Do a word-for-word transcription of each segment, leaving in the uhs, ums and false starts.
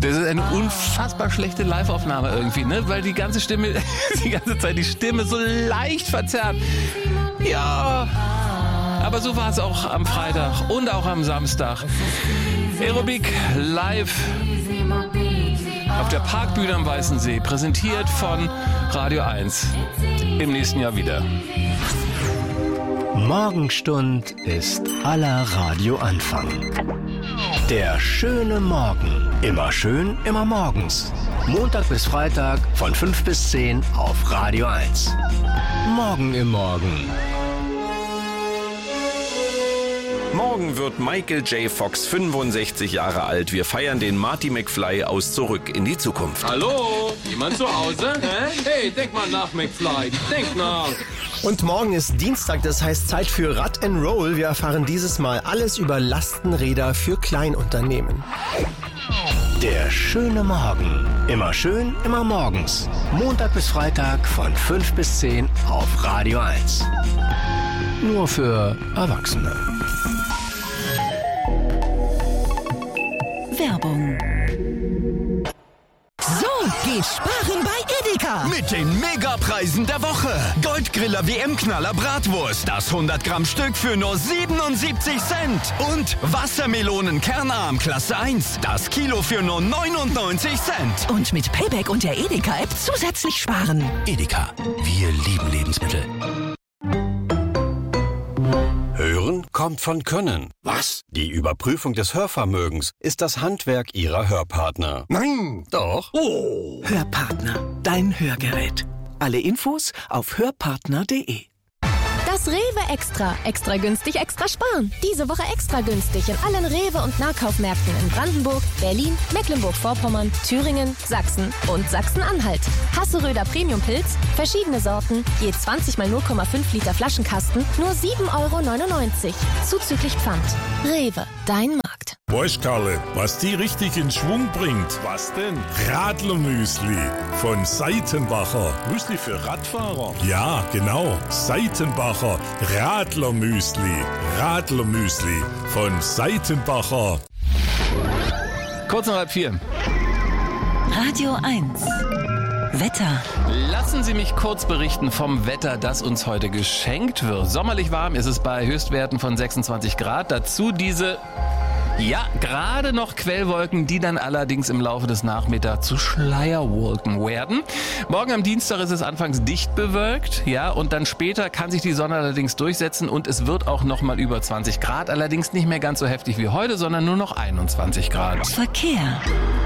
Das ist eine unfassbar schlechte Live-Aufnahme irgendwie, ne? Weil die ganze Stimme, die ganze Zeit die Stimme so leicht verzerrt. Ja, aber so war es auch am Freitag und auch am Samstag. Aerobik live auf der Parkbühne am Weißensee, präsentiert von Radio eins. Im nächsten Jahr wieder. Morgenstund ist aller Radioanfang. Der schöne Morgen. Immer schön, immer morgens. Montag bis Freitag von fünf bis zehn auf Radio eins. Morgen im Morgen. Morgen wird Michael J. Fox fünfundsechzig Jahre alt. Wir feiern den Marty McFly aus Zurück in die Zukunft. Hallo? Jemand zu Hause? Hä? Hey, denk mal nach, McFly. Denk nach. Und morgen ist Dienstag, das heißt Zeit für Rad and Roll. Wir erfahren dieses Mal alles über Lastenräder für Kleinunternehmen. Der schöne Morgen. Immer schön, immer morgens. Montag bis Freitag von fünf bis zehn auf Radio eins. Nur für Erwachsene. Werbung. So, geht sparen bei Edeka. Mit den Megapreisen der Woche. Goldgriller W M-Knaller Bratwurst. Das hundert Gramm Stück für nur siebenundsiebzig Cent. Und Wassermelonen Kernarm Klasse eins. Das Kilo für nur neunundneunzig Cent. Und mit Payback und der Edeka-App zusätzlich sparen. Edeka. Wir lieben Lebensmittel. Hören kommt von Können. Was? Die Überprüfung des Hörvermögens ist das Handwerk Ihrer Hörpartner. Nein! Doch. Oh. Hörpartner. Dein Hörgerät. Alle Infos auf hörpartner punkt de. Das Rewe Extra. Extra günstig, extra sparen. Diese Woche extra günstig in allen Rewe- und Nahkaufmärkten in Brandenburg, Berlin, Mecklenburg-Vorpommern, Thüringen, Sachsen und Sachsen-Anhalt. Hasseröder Premium-Pilz, verschiedene Sorten, je zwanzig mal null Komma fünf Liter Flaschenkasten, nur sieben Euro neunundneunzig. Zuzüglich Pfand. Rewe, dein Markt. Weißt Karle, was die richtig in Schwung bringt? Was denn? Radlermüsli von Seitenbacher. Müsli für Radfahrer? Ja, genau. Seitenbacher Radlermüsli. Radlermüsli von Seitenbacher. Kurz nach halb vier. Radio eins. Wetter. Lassen Sie mich kurz berichten vom Wetter, das uns heute geschenkt wird. Sommerlich warm ist es bei Höchstwerten von sechsundzwanzig Grad. Dazu diese, ja, gerade noch Quellwolken, die dann allerdings im Laufe des Nachmittags zu Schleierwolken werden. Morgen am Dienstag ist es anfangs dicht bewölkt, ja, und dann später kann sich die Sonne allerdings durchsetzen und es wird auch nochmal über zwanzig Grad. Allerdings nicht mehr ganz so heftig wie heute, sondern nur noch einundzwanzig Grad. Verkehr.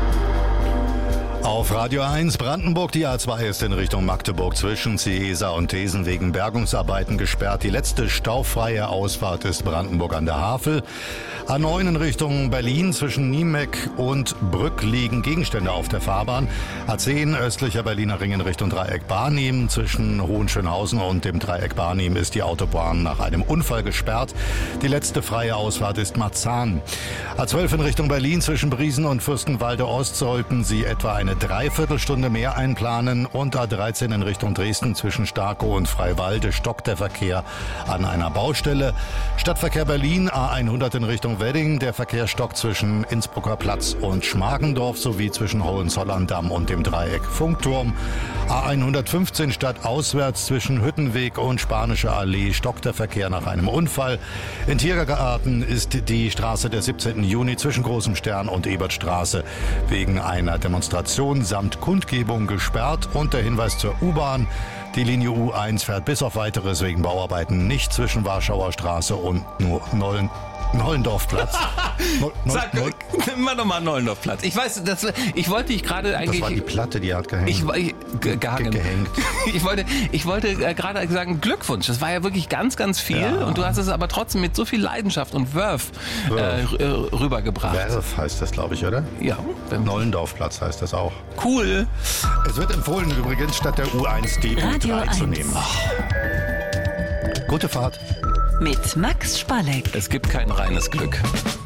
Auf Radio eins Brandenburg, die A zwei ist in Richtung Magdeburg zwischen Ciesa und Thesen wegen Bergungsarbeiten gesperrt. Die letzte staufreie Ausfahrt ist Brandenburg an der Havel. A neun in Richtung Berlin zwischen Niemeck und Brück liegen Gegenstände auf der Fahrbahn. A zehn östlicher Berliner Ring in Richtung Dreieck Barnim. Zwischen Hohenschönhausen und dem Dreieck Barnim ist die Autobahn nach einem Unfall gesperrt. Die letzte freie Ausfahrt ist Marzahn. A zwölf in Richtung Berlin zwischen Briesen und Fürstenwalde Ost sollten Sie etwa eine Dreiviertelstunde mehr einplanen. Und A dreizehn in Richtung Dresden zwischen Starkow und Freiwalde stockt der Verkehr an einer Baustelle. Stadtverkehr Berlin A hundert in Richtung Wedding. Der Verkehr stockt zwischen Innsbrucker Platz und Schmargendorf sowie zwischen Hohenzollern-Damm und dem Dreieck Funkturm. A hundertfünfzehn stadtauswärts zwischen Hüttenweg und Spanische Allee stockt der Verkehr nach einem Unfall. In Tiergarten ist die Straße der siebzehnten Juni zwischen Großem Stern und Ebertstraße wegen einer Demonstration samt Kundgebung gesperrt. Und der Hinweis zur U-Bahn: Die Linie U eins fährt bis auf Weiteres wegen Bauarbeiten nicht zwischen Warschauer Straße und nur Nollen. Nollendorfplatz. Neu, Neu, Sag, Neu, nimm mal nochmal Nollendorfplatz. Ich weiß, das, ich wollte dich gerade eigentlich... Das war die Platte, die hat gehängt. Ich, ich, gehangen. gehängt. Ich wollte, ich wollte äh, gerade sagen, Glückwunsch. Das war ja wirklich ganz, ganz viel. Ja. Und du hast es aber trotzdem mit so viel Leidenschaft und Wurf äh, rübergebracht. Werf heißt das, glaube ich, oder? Ja. Nollendorfplatz heißt das auch. Cool. Es wird empfohlen, übrigens statt der U eins die Radio U drei eins. Zu nehmen. Gute Fahrt. Mit Max Spalleck. Es gibt kein reines Glück.